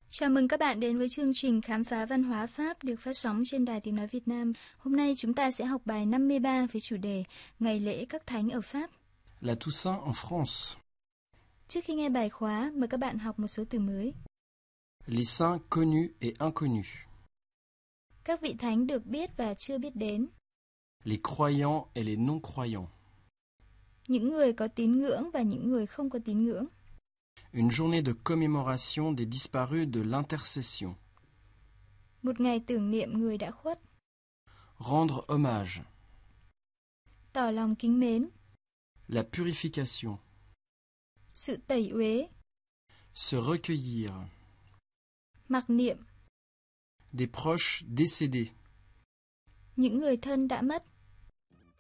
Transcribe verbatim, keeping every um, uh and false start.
Chào mừng các bạn đến với chương trình Khám phá văn hóa Pháp được phát sóng trên Đài Tiếng nói Việt Nam. Hôm nay chúng ta sẽ học bài năm mươi ba với chủ đề Ngày lễ các thánh ở Pháp. La Toussaint en France. Trước khi nghe bài khóa, mời các bạn học một số từ mới. Les saints connus et inconnus. Các vị thánh được biết và chưa biết đến. Les croyants et les non-croyants. Những người có tín ngưỡng và những người không có tín ngưỡng. Une journée de commémoration des disparus de l'intercession. Một ngày tưởng niệm người đã khuất. Rendre hommage. Tỏ lòng kính mến. La purification. Sự tẩy uế. Se recueillir. Mặc niệm. Des proches décédés. Những người thân đã mất.